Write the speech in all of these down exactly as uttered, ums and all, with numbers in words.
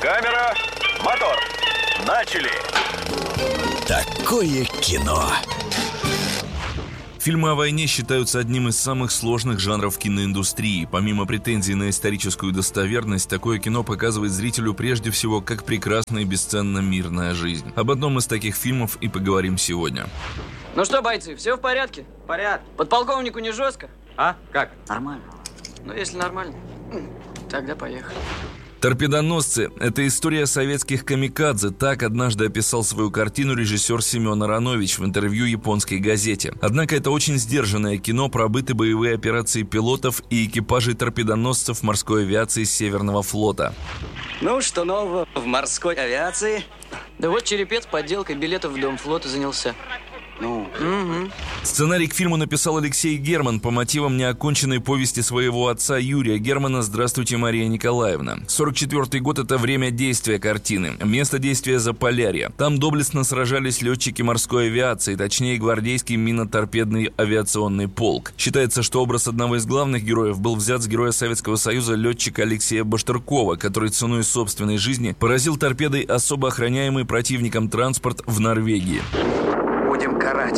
Камера, мотор. Начали. Такое кино. Фильмы о войне считаются одним из самых сложных жанров киноиндустрии. Помимо претензий на историческую достоверность, такое кино показывает зрителю прежде всего, как прекрасна и бесценна мирная жизнь. Об одном из таких фильмов и поговорим сегодня. Ну что, бойцы, все в порядке? В порядке. Подполковнику не жестко? А? Как? Нормально. Ну, если нормально, тогда поехали. «Торпедоносцы» — это история советских камикадзе. Так однажды описал свою картину режиссер Семен Аронович в интервью японской газете. Однако это очень сдержанное кино про быт и боевые операции пилотов и экипажей торпедоносцев морской авиации Северного флота. Ну, что нового в морской авиации? Да вот черепец подделкой билетов в Дом флота занялся. Ну, угу. Сценарий к фильму написал Алексей Герман по мотивам неоконченной повести своего отца Юрия Германа «Здравствуйте, Мария Николаевна». сорок четвёртый год – это время действия картины. Место действия – Заполярье. Там доблестно сражались летчики морской авиации, точнее гвардейский миноторпедный авиационный полк. Считается, что образ одного из главных героев был взят с героя Советского Союза летчика Алексея Баштыркова, который ценой собственной жизни поразил торпедой особо охраняемый противником транспорт в Норвегии. Будем карать,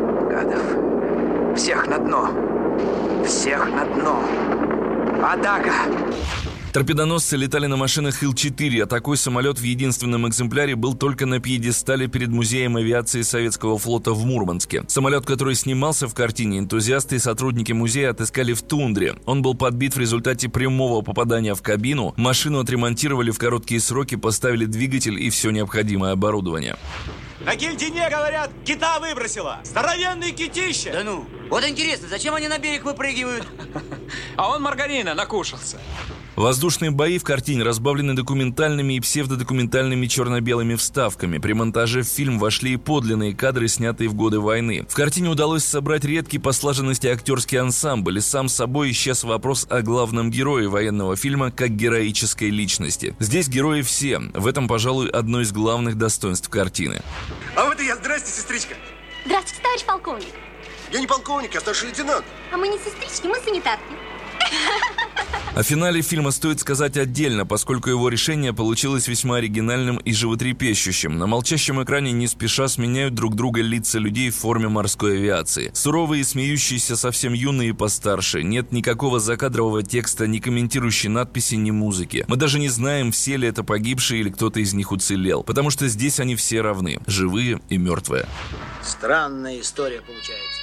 гадов. Всех на дно. Всех на дно. Атака! Торпедоносцы летали на машинах Ил четыре, а такой самолет в единственном экземпляре был только на пьедестале перед музеем авиации Советского флота в Мурманске. Самолет, который снимался в картине, энтузиасты и сотрудники музея отыскали в тундре. Он был подбит в результате прямого попадания в кабину, машину отремонтировали в короткие сроки, поставили двигатель и все необходимое оборудование. На Кельдине, говорят, кита выбросила. Здоровенный китище. да ну. Вот интересно, зачем они на берег выпрыгивают? А он маргарина накушался. Воздушные бои в картине разбавлены документальными и псевдодокументальными черно-белыми вставками. При монтаже в фильм вошли и подлинные кадры, снятые в годы войны. В картине удалось собрать редкий по слаженности актерский ансамбль, и сам собой исчез вопрос о главном герое военного фильма как героической личности. Здесь герои все. В этом, пожалуй, одно из главных достоинств картины. А вот и я. Здрасте, сестричка. Здравствуйте, товарищ полковник. Я не полковник, я старший лейтенант. А мы не сестрички, мы санитарки. О финале фильма стоит сказать отдельно, поскольку его решение получилось весьма оригинальным и животрепещущим. На молчащем экране не спеша сменяют друг друга лица людей в форме морской авиации. Суровые, смеющиеся, совсем юные и постарше. Нет никакого закадрового текста, ни комментирующей надписи, ни музыки. Мы даже не знаем, все ли это погибшие или кто-то из них уцелел. Потому что здесь они все равны, живые и мертвые. Странная история получается.